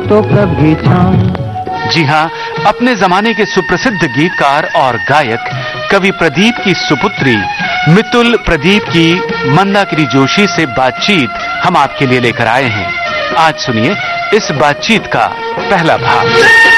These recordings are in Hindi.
तो कभी छाँव। जी हाँ, अपने जमाने के सुप्रसिद्ध गीतकार और गायक कवि प्रदीप की सुपुत्री मितुल प्रदीप की मंदाकिनी जोशी से बातचीत हम आपके लिए लेकर आए हैं। आज सुनिए इस बातचीत का पहला भाग।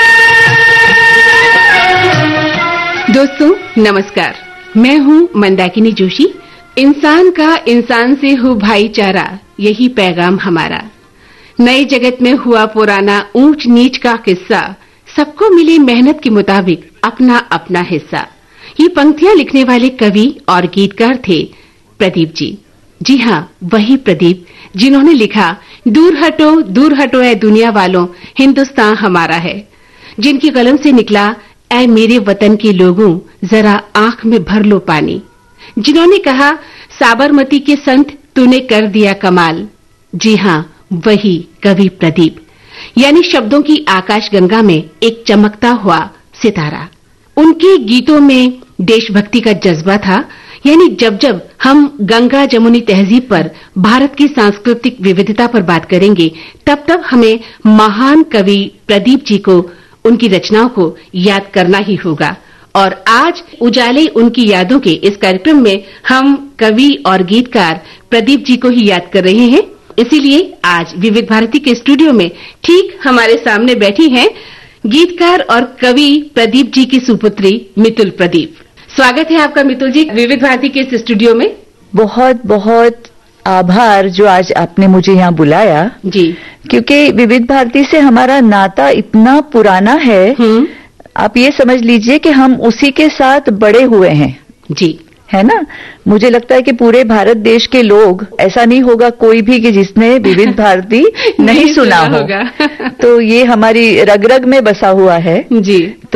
दोस्तों नमस्कार, मैं हूँ मंदाकिनी जोशी। इंसान का इंसान से हो भाईचारा, यही पैगाम हमारा। नए जगत में हुआ पुराना ऊंच नीच का किस्सा, सबको मिली मेहनत के मुताबिक अपना अपना हिस्सा। ये पंक्तियां लिखने वाले कवि और गीतकार थे प्रदीप जी। जी हाँ, वही प्रदीप जिन्होंने लिखा दूर हटो ऐ दुनिया वालों, हिंदुस्तान हमारा है। जिनकी कलम से निकला ऐ मेरे वतन के लोगों, जरा आंख में भर लो पानी। जिन्होंने कहा साबरमती के संत तूने कर दिया कमाल। जी हाँ, वही कवि प्रदीप, यानी शब्दों की आकाश गंगा में एक चमकता हुआ सितारा। उनके गीतों में देशभक्ति का जज्बा था, यानी जब जब हम गंगा जमुनी तहजीब पर, भारत की सांस्कृतिक विविधता पर बात करेंगे, तब तब हमें महान कवि प्रदीप जी को, उनकी रचनाओं को याद करना ही होगा। और आज उजाले उनकी यादों के इस कार्यक्रम में हम कवि और गीतकार प्रदीप जी को ही याद कर रहे हैं। इसीलिए आज विविध भारती के स्टूडियो में ठीक हमारे सामने बैठी हैं गीतकार और कवि प्रदीप जी की सुपुत्री मितुल प्रदीप। स्वागत है आपका मितुल जी विविध भारती के इस स्टूडियो में। बहुत बहुत आभार जो आज आपने मुझे यहाँ बुलाया जी, क्योंकि विविध भारती से हमारा नाता इतना पुराना है। आप ये समझ लीजिए कि हम उसी के साथ बड़े हुए हैं जी, है ना। मुझे लगता है कि पूरे भारत देश के लोग, ऐसा नहीं होगा कोई भी कि जिसने विविध भारती नहीं सुना होगा। तो ये हमारी रग रग में बसा हुआ है जी।